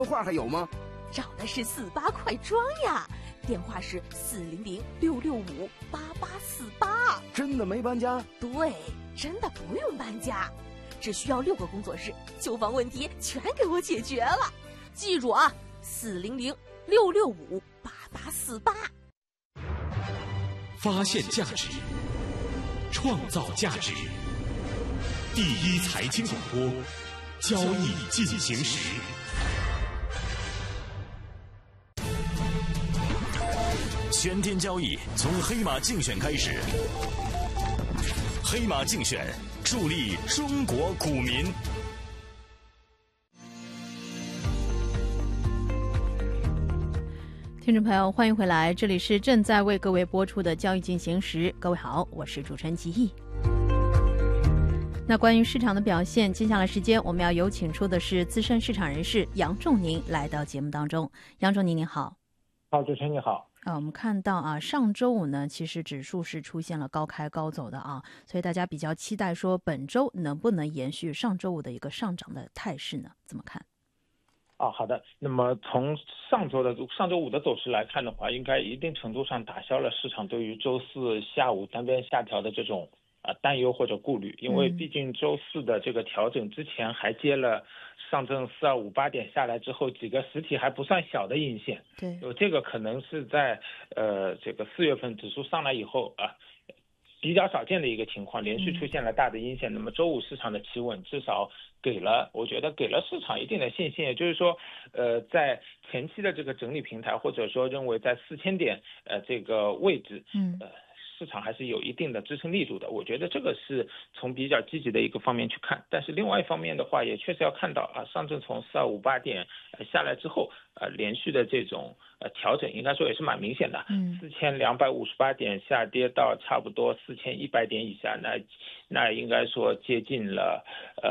话还有吗？ 找的是48块庄呀，电话是400-665-8848。 真的没搬家？ 对，真的不用搬家，只需要6个工作日，修房问题全给我解决了。记住啊，400-665-8848。 发现价值，创造价值。第一财经广播，交易进行时。 全天交易从黑马竞选开始，黑马竞选助力中国股民。 听众朋友，欢迎回来，这里是正在为各位播出的交易进行时。各位好，我是主持人吉毅。那关于市场的表现，接下来时间我们要有请出的是资深市场人士杨仲宁来到节目当中。杨仲宁您好。 好，主持人你好。 我们看到啊，上周五呢，其实指数是出现了高开高走的啊，所以大家比较期待说本周能不能延续上周五的一个上涨的态势呢？怎么看？ 好的。那么从上周五的走势来看的话，应该一定程度上打消了市场对于周四下午单边下调的这种担忧或者顾虑，因为毕竟周四的这个调整之前还接了上证4258点下来之后几个实体还不算小的阴线， 对， 有这个可能是在这个4月份指数上来以后比较少见的一个情况，连续出现了大的阴线。那么周五市场的企稳至少我觉得给了市场一定的信心，也就是说在前期的这个整理平台，或者说认为在4000点这个位置市场还是有一定的支撑力度的，我觉得这个是从比较积极的一个方面去看。但是另外一方面的话，也确实要看到上证从4258点下来之后连续的这种调整，应该说也是蛮明显的。4258点下跌到差不多4100点以下，那应该说接近了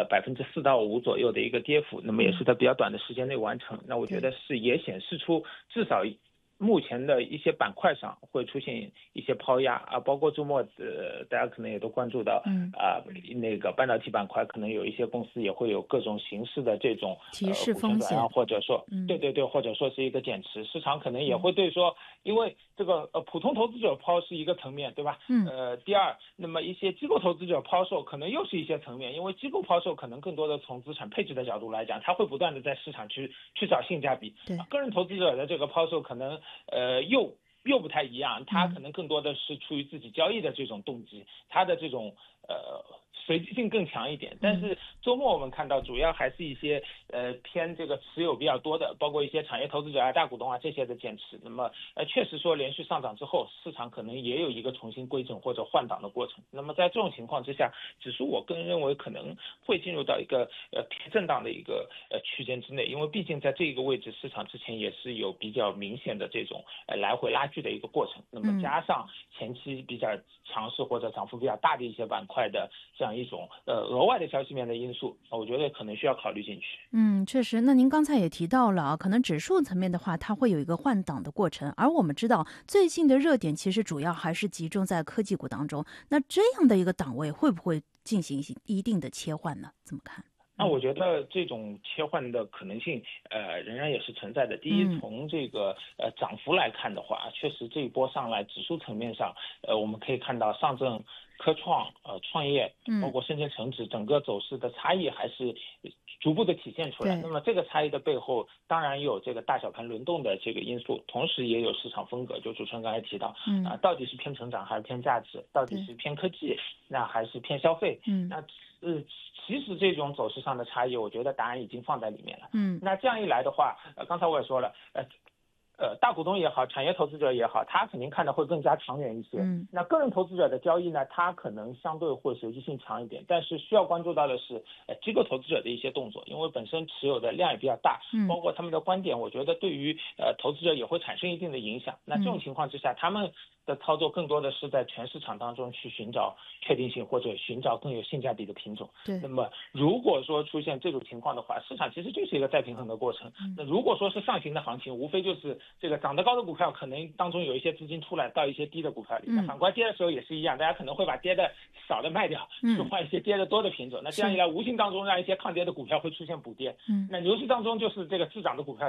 4%到5%左右的一个跌幅，那么也是在比较短的时间内完成。那我觉得是也显示出至少目前的一些板块上会出现一些抛压包括周末大家可能也都关注到那个半导体板块可能有一些公司也会有各种形式的这种提示风险或者说对，或者说是一个减持，市场可能也会对说，因为这个普通投资者抛是一个层面，对吧？第二，那么一些机构投资者抛售可能又是一些层面，因为机构抛售可能更多的从资产配置的角度来讲，它会不断的在市场去找性价比。个人投资者的这个抛售可能又不太一样，他可能更多的是出于自己交易的这种动机，他的这种随机性更强一点。但是周末我们看到主要还是一些偏这个持有比较多的，包括一些产业投资者大股东这些的减持。那么确实说连续上涨之后，市场可能也有一个重新规整或者换挡的过程。那么在这种情况之下，指数我个人认为可能会进入到一个偏震荡的一个区间之内，因为毕竟在这个位置市场之前也是有比较明显的这种来回拉锯的一个过程。那么加上前期比较强势或者涨幅比较大的一些板块的这样一种额外的消息面的因素，我觉得可能需要考虑进去。 确实。那您刚才也提到了可能指数层面的话，它会有一个换挡的过程，而我们知道最近的热点其实主要还是集中在科技股当中。那这样的一个档位会不会进行一定的切换呢？怎么看？ 那我觉得这种切换的可能性仍然也是存在的。第一，从这个涨幅来看的话，确实这一波上来指数层面上我们可以看到上证、科创、创业包括深圳成指整个走势的差异还是逐步的体现出来。那么这个差异的背后当然有这个大小盘轮动的这个因素，同时也有市场风格，就主持人刚才提到到底是偏成长还是偏价值，到底是偏科技那还是偏消费。那其实这种走势上的差异，我觉得答案已经放在里面了。那这样一来的话刚才我也说了大股东也好，产业投资者也好，他肯定看的会更加长远一些。那个人投资者的交易呢，他可能相对会随机性强一点，但是需要关注到的是机构投资者的一些动作，因为本身持有的量也比较大，包括他们的观点，我觉得对于投资者也会产生一定的影响。那这种情况之下，他们的操作更多的是在全市场当中去寻找确定性或者寻找更有性价比的品种。那么如果说出现这种情况的话，市场其实就是一个再平衡的过程。那如果说是上行的行情，无非就是这个涨得高的股票可能当中有一些资金出来到一些低的股票里，那反观跌的时候也是一样，大家可能会把跌的少的卖掉，去换一些跌的多的品种，那这样一来无形当中让一些抗跌的股票会出现补跌，那牛市当中就是这个滞涨的股票